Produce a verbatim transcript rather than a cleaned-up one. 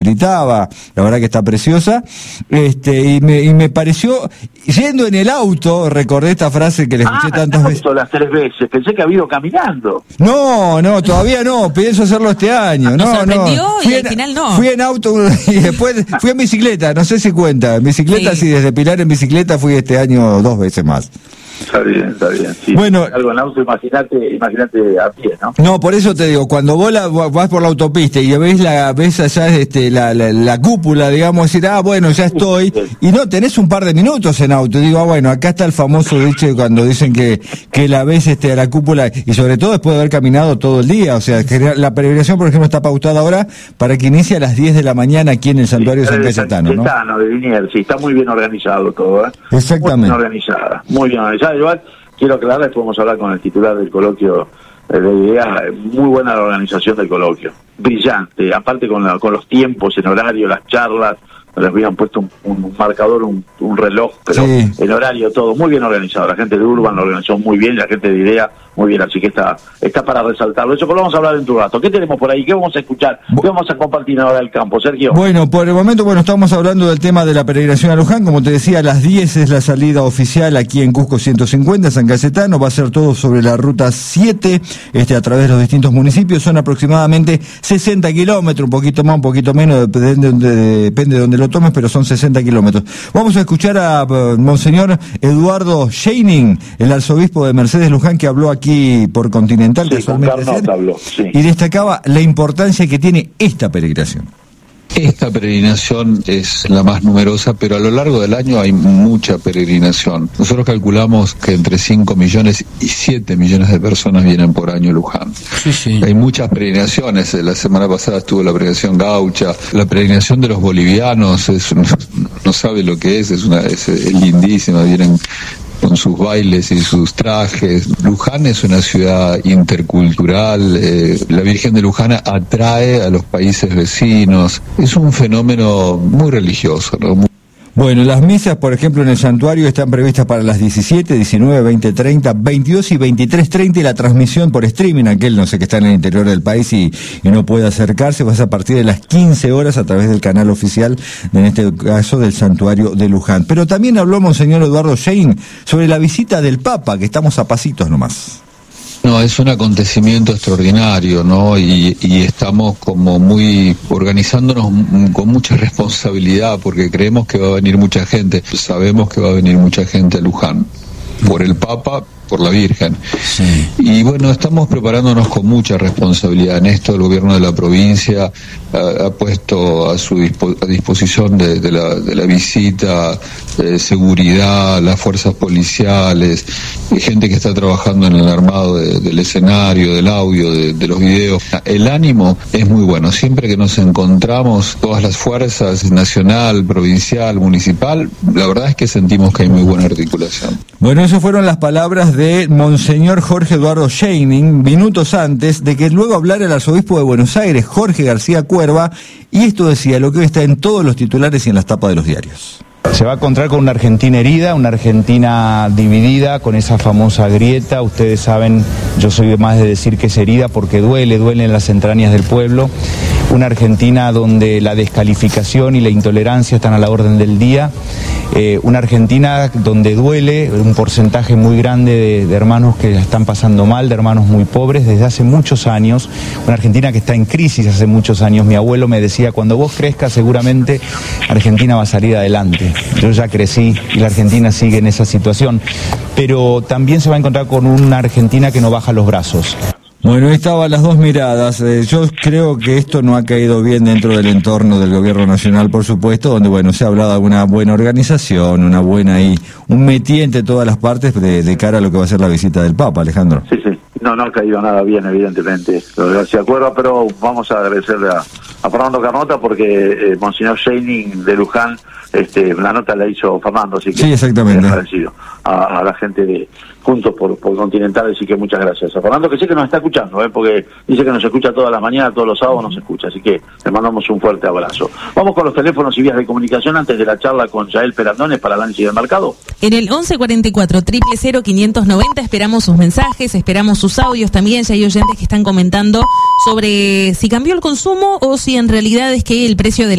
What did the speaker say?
habilitaba, la verdad que está preciosa, este, y me, y me pareció, yendo en el auto, recordé esta frase que le escuché ah, tantas veces. las tres veces, pensé que había ido caminando. No, no, todavía no, pienso hacerlo este año. No, Nos sorprendió no. y Fui al en, final no. Fui en auto y después fui en bicicleta, no sé si cuenta. En bicicleta, sí, sí desde Pilar en bicicleta fui este año dos veces más. Está bien, está bien. Sí. Bueno, algo en auto, imagínate, imagínate a pie, ¿no? No, por eso te digo, cuando vos la, vas por la autopista y ves la ves allá este, la, la, la cúpula, digamos, decir, ah, bueno, ya estoy, y no, tenés un par de minutos en auto, y digo, ah, bueno, acá está el famoso dicho cuando dicen que, que la ves este, a la cúpula, y sobre todo después de haber caminado todo el día, o sea, que la peregrinación, por ejemplo, está pautada ahora para que inicie a las diez de la mañana aquí en el santuario sí, de San Cayetano, ¿no? Cayetano, de Liniers, sí, está muy bien organizado todo, ¿eh? Exactamente. Muy bien organizada, muy bien organizada. Igual, quiero aclarar, después vamos a hablar con el titular del coloquio eh, de ideas, muy buena la organización del coloquio, brillante, aparte con, la, con los tiempos en horario, las charlas, les habían puesto un, un marcador, un, un reloj, pero sí. En horario todo, muy bien organizado, la gente de Urban lo organizó muy bien, la gente de Idea muy bien, así que está está para resaltarlo. Eso, pero lo vamos a hablar en tu rato. ¿Qué tenemos por ahí? ¿Qué vamos a escuchar? ¿Qué vamos a compartir ahora del campo, Sergio? Bueno, por el momento, bueno, estamos hablando del tema de la peregrinación a Luján. Como te decía, a las diez es la salida oficial aquí en Cusco ciento cincuenta, San Cayetano. Va a ser todo sobre la ruta siete, este, a través de los distintos municipios. Son aproximadamente sesenta kilómetros, un poquito más, un poquito menos, depende de, depende de donde lo tomes, pero son sesenta kilómetros. Vamos a escuchar a uh, Monseñor Eduardo Scheining, el arzobispo de Mercedes Luján, que habló aquí por Continental, sí, casualmente ayer, habló, sí. Y destacaba la importancia que tiene esta peregrinación. Esta peregrinación es la más numerosa, pero a lo largo del año hay mucha peregrinación. Nosotros calculamos que entre cinco millones y siete millones de personas vienen por año a Luján. Sí, sí. Hay muchas peregrinaciones. La semana pasada estuvo la peregrinación gaucha, la peregrinación de los bolivianos, es, no, no sabe lo que es, es, una, es, es lindísima, vienen con sus bailes y sus trajes. Luján es una ciudad intercultural, eh, la Virgen de Luján atrae a los países vecinos, es un fenómeno muy religioso, ¿no? Muy... Bueno, las misas, por ejemplo, en el santuario están previstas para las diecisiete, diecinueve, veinte, treinta, veintidós y veintitrés treinta, y la transmisión por streaming, aquel no sé que está en el interior del país y, y no puede acercarse, va a ser a partir de las quince horas a través del canal oficial, en este caso del santuario de Luján. Pero también habló Monseñor Eduardo Scheining sobre la visita del Papa, que estamos a pasitos nomás. No, es un acontecimiento extraordinario, ¿no? Y, y estamos como muy organizándonos con mucha responsabilidad porque creemos que va a venir mucha gente, sabemos que va a venir mucha gente a Luján, por el Papa, por la Virgen. Sí. Y bueno, estamos preparándonos con mucha responsabilidad en esto. El gobierno de la provincia ha, ha puesto a su dispo, a disposición de, de, la, de la visita eh, seguridad, las fuerzas policiales, gente que está trabajando en el armado de, del escenario, del audio, de, de los videos. El ánimo es muy bueno. Siempre que nos encontramos todas las fuerzas, nacional, provincial, municipal, la verdad es que sentimos que hay muy buena articulación. Bueno, esas fueron las palabras de Monseñor Jorge Eduardo Scheining, minutos antes de que luego hablara el arzobispo de Buenos Aires, Jorge García Cuerva, y esto decía lo que hoy está en todos los titulares y en las tapas de los diarios. Se va a encontrar con una Argentina herida, una Argentina dividida, con esa famosa grieta. Ustedes saben, yo soy más de decir que es herida porque duele, duele en las entrañas del pueblo. Una Argentina donde la descalificación y la intolerancia están a la orden del día. Eh, una Argentina donde duele un porcentaje muy grande de, de hermanos que están pasando mal, de hermanos muy pobres desde hace muchos años. Una Argentina que está en crisis hace muchos años. Mi abuelo me decía, cuando vos crezcas seguramente Argentina va a salir adelante. Yo ya crecí y la Argentina sigue en esa situación. Pero también se va a encontrar con una Argentina que no baja los brazos. Bueno, ahí estaban las dos miradas. Eh, yo creo que esto no ha caído bien dentro del entorno del gobierno nacional, por supuesto, donde, bueno, se ha hablado de una buena organización, una buena y un métier entre todas las partes de, de cara a lo que va a ser la visita del Papa, Alejandro. Sí, sí. No, no ha caído nada bien, evidentemente. Se acuerda, pero vamos a agradecerle a, a Fernando Carnota porque eh, Monseñor Scheining de Luján, este, la nota la hizo Fernando, así que sí, exactamente. Agradecido a, a la gente de Juntos por, por Continental, así que muchas gracias a Fernando, que sé que nos está escuchando, ¿eh? Porque dice que nos escucha todas las mañanas, todos los sábados nos escucha, así que le mandamos un fuerte abrazo. Vamos con los teléfonos y vías de comunicación antes de la charla con Yael Perandones para el análisis del mercado. En el once cuarenta y cuatro, cero cero cero, quinientos noventa esperamos sus mensajes, esperamos sus audios también. Ya hay oyentes que están comentando sobre si cambió el consumo o si en realidad es que el precio de